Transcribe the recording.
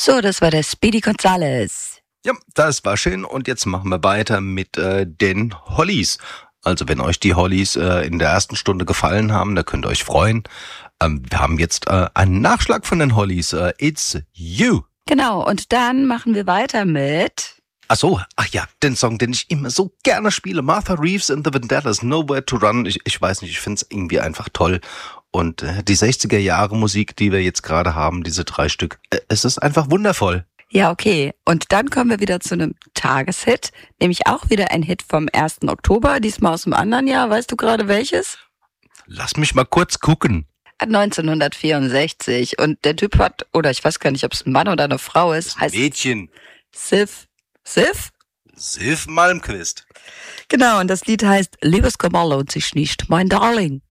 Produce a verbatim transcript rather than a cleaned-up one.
So, das war der Speedy Gonzales. Ja, das war schön und jetzt machen wir weiter mit äh, den Hollies. Also wenn euch die Hollies äh, in der ersten Stunde gefallen haben, da könnt ihr euch freuen. Ähm, wir haben jetzt äh, einen Nachschlag von den Hollies. Äh, It's You. Genau, und dann machen wir weiter mit... Ach so, ach ja, den Song, den ich immer so gerne spiele. Martha Reeves and the Vandellas, Nowhere to Run. Ich, ich weiß nicht, ich finde es irgendwie einfach toll. Und äh, die sechziger Jahre Musik, die wir jetzt gerade haben, diese drei Stück, äh, es ist einfach wundervoll. Ja, okay. Und dann kommen wir wieder zu einem Tageshit, nämlich auch wieder ein Hit vom ersten Oktober, diesmal aus dem anderen Jahr. Weißt du gerade welches? Lass mich mal kurz gucken. neunzehnhundertvierundsechzig. Und der Typ hat, oder ich weiß gar nicht, ob es ein Mann oder eine Frau ist, heißt Mädchen. Sif. Sif? Sif Malmquist. Genau, und das Lied heißt Liebeskummer lohnt sich nicht, mein Darling.